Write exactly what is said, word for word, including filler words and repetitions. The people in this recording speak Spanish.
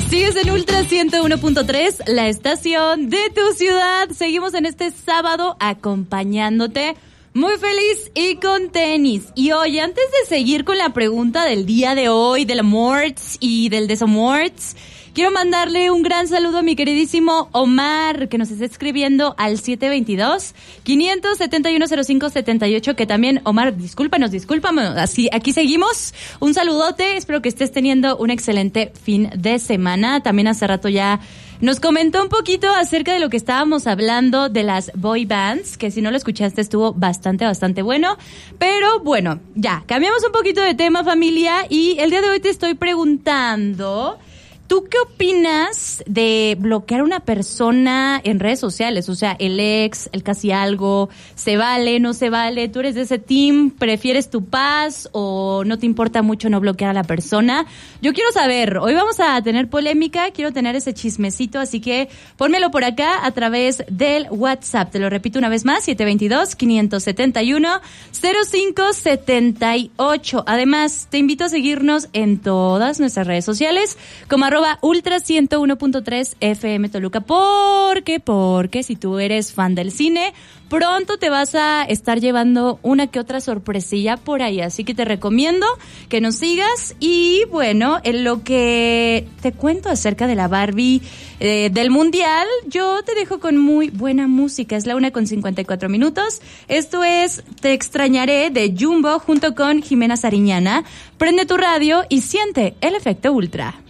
Sigues en Ultra ciento uno punto tres, la estación de tu ciudad. Seguimos en este sábado acompañándote muy feliz y con tenis. Y hoy, antes de seguir con la pregunta del día de hoy, del amorts y del desamorts, quiero mandarle un gran saludo a mi queridísimo Omar, que nos está escribiendo al siete dos dos, cinco siete uno, cero cinco siete ocho, que también, Omar, discúlpanos, discúlpanos, así, aquí seguimos. Un saludote, espero que estés teniendo un excelente fin de semana. También hace rato ya nos comentó un poquito acerca de lo que estábamos hablando de las boy bands, que si no lo escuchaste estuvo bastante, bastante bueno. Pero bueno, ya, cambiamos un poquito de tema, familia, y el día de hoy te estoy preguntando, ¿tú qué opinas de bloquear a una persona en redes sociales? O sea, el ex, el casi algo, ¿se vale, no se vale? ¿Tú eres de ese team? ¿Prefieres tu paz o no te importa mucho no bloquear a la persona? Yo quiero saber, hoy vamos a tener polémica, quiero tener ese chismecito, así que pónmelo por acá a través del WhatsApp. Te lo repito una vez más, siete dos dos, cinco siete uno, cero cinco siete ocho. Además, te invito a seguirnos en todas nuestras redes sociales, como arroba Ultra ciento uno punto tres F M Toluca. ¿Por qué? Porque si tú eres fan del cine, pronto te vas a estar llevando una que otra sorpresilla por ahí. Así que te recomiendo que nos sigas. Y bueno, en lo que te cuento acerca de la Barbie eh, del Mundial, yo te dejo con muy buena música. Es la una con cincuenta y cuatro minutos. Esto es Te Extrañaré de Jumbo junto con Jimena Sariñana. Prende tu radio y siente el efecto Ultra.